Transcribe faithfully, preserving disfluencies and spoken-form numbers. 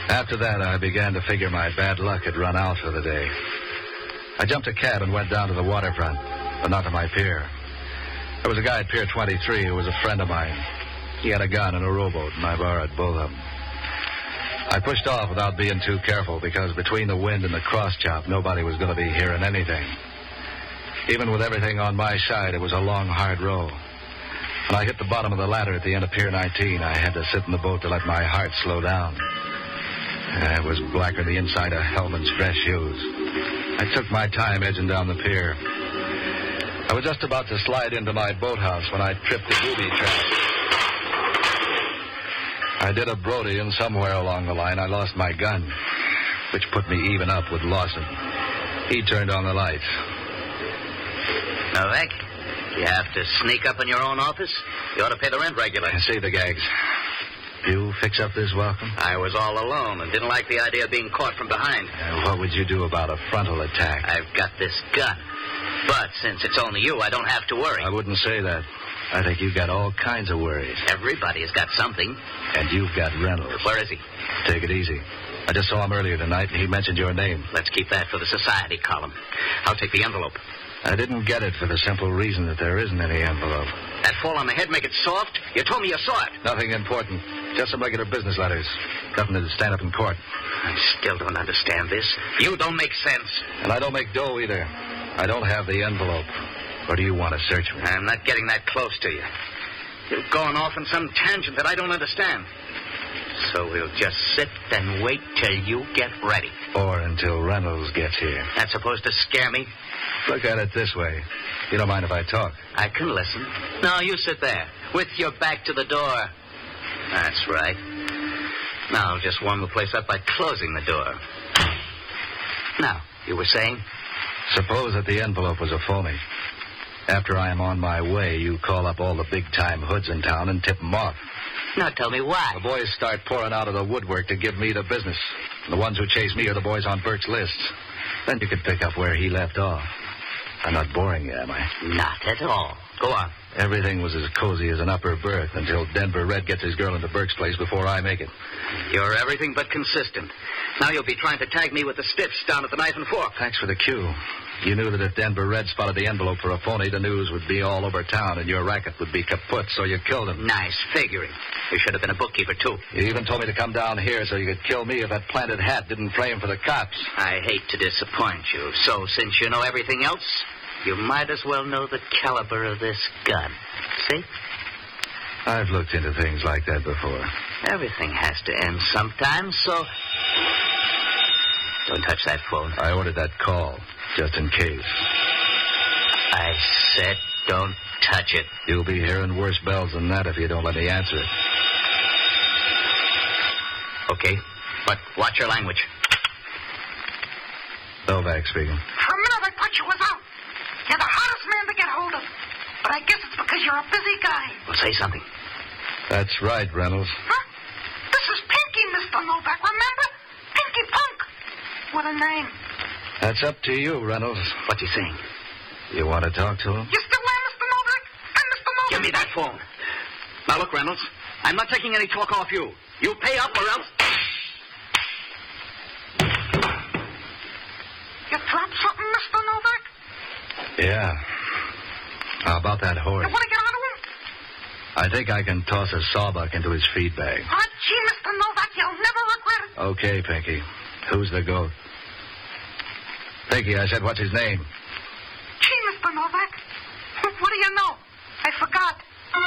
After that, I began to figure my bad luck had run out for the day. I jumped a cab and went down to the waterfront, but not to my pier. There was a guy at Pier twenty-three who was a friend of mine. He had a gun and a rowboat, and I borrowed both of them. I pushed off without being too careful because between the wind and the cross-chop, nobody was going to be hearing anything. Even with everything on my side, it was a long, hard row. When I hit the bottom of the ladder at the end of Pier nineteen, I had to sit in the boat to let my heart slow down. It was blacker than the inside of Hellman's dress shoes. I took my time edging down the pier. I was just about to slide into my boathouse when I tripped a booby trap. I did a Brody, and somewhere along the line I lost my gun, which put me even up with Lawson. He turned on the lights. Novak, you have to sneak up in your own office? You ought to pay the rent regular. See the gags. You fix up this welcome? I was all alone and didn't like the idea of being caught from behind. Uh, what would you do about a frontal attack? I've got this gun. But since it's only you, I don't have to worry. I wouldn't say that. I think you've got all kinds of worries. Everybody's got something. And you've got Reynolds. Where is he? Take it easy. I just saw him earlier tonight, and he mentioned your name. Let's keep that for the society column. I'll take the envelope. I didn't get it for the simple reason that there isn't any envelope. That fall on the head make it soft? You told me you saw it. Nothing important. Just some regular business letters. Nothing to stand up in court. I still don't understand this. You don't make sense. And I don't make dough either. I don't have the envelope. Or do you want to search me? I'm not getting that close to you. You're going off on some tangent that I don't understand. So we'll just sit and wait till you get ready. Or until Reynolds gets here. That's supposed to scare me? Look at it this way. You don't mind if I talk? I can listen. No, you sit there, with your back to the door. That's right. Now I'll just warm the place up by closing the door. Now, you were saying? Suppose that the envelope was a phony. After I am on my way, you call up all the big-time hoods in town and tip them off. Now tell me why. The boys start pouring out of the woodwork to give me the business. The ones who chase me are the boys on Burke's lists. Then you can pick up where he left off. I'm not boring you, am I? Not at all. Go on. Everything was as cozy as an upper berth until Denver Red gets his girl into Burke's place before I make it. You're everything but consistent. Now you'll be trying to tag me with the stiffs down at the Knife and Fork. Thanks for the cue. You knew that if Denver Red spotted the envelope for a phony, the news would be all over town and your racket would be kaput, so you killed him. Nice figuring. You should have been a bookkeeper, too. You even told me to come down here so you could kill me if that planted hat didn't frame for the cops. I hate to disappoint you. So since you know everything else, you might as well know the caliber of this gun. See? I've looked into things like that before. Everything has to end sometime, so... Don't touch that phone. I ordered that call, just in case. I said don't touch it. You'll be hearing worse bells than that if you don't let me answer it. Okay, but watch your language. Novak speaking. For a minute, I thought you was out. You're the hardest man to get hold of. But I guess it's because you're a busy guy. Well, say something. That's right, Reynolds. Huh? This is Pinky, Mister Novak, remember? Pinky Punk. What a name. That's up to you, Reynolds. What's he saying? You want to talk to him? You still there, Mister Novak? I'm Mister Novak. Give me that phone. Now, look, Reynolds. I'm not taking any talk off you. You pay up or else... You dropped something, Mister Novak? Yeah. How about that horse? You want to get out of him? I think I can toss a sawbuck into his feed bag. Oh, gee, Mister Novak, you'll never regret it. Okay, Pinky. Who's the goat? Pinky, I said, what's his name? Gee, Mister Novak. What do you know? I forgot.